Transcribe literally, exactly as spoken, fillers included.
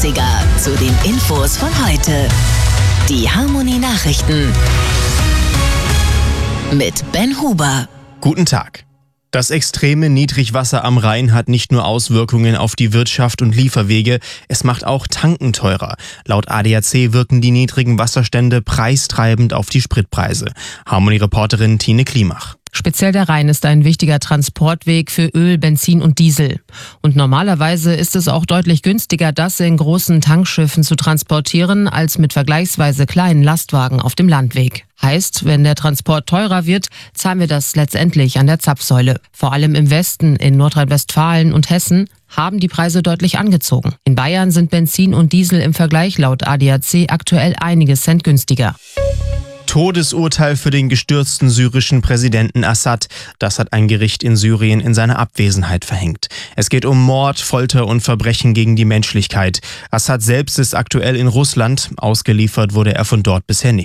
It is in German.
neunziger zu den Infos von heute. Die Harmonie-Nachrichten mit Ben Huber. Guten Tag. Das extreme Niedrigwasser am Rhein hat nicht nur Auswirkungen auf die Wirtschaft und Lieferwege, es macht auch Tanken teurer. Laut A D A C wirken die niedrigen Wasserstände preistreibend auf die Spritpreise. Harmonie-Reporterin Tine Klimach. Speziell der Rhein ist ein wichtiger Transportweg für Öl, Benzin und Diesel. Und normalerweise ist es auch deutlich günstiger, das in großen Tankschiffen zu transportieren, als mit vergleichsweise kleinen Lastwagen auf dem Landweg. Heißt, wenn der Transport teurer wird, zahlen wir das letztendlich an der Zapfsäule. Vor allem im Westen, in Nordrhein-Westfalen und Hessen, haben die Preise deutlich angezogen. In Bayern sind Benzin und Diesel im Vergleich laut A D A C aktuell einige Cent günstiger. Todesurteil für den gestürzten syrischen Präsidenten Assad. Das hat ein Gericht in Syrien in seiner Abwesenheit verhängt. Es geht um Mord, Folter und Verbrechen gegen die Menschlichkeit. Assad selbst ist aktuell in Russland. Ausgeliefert wurde er von dort bisher nicht.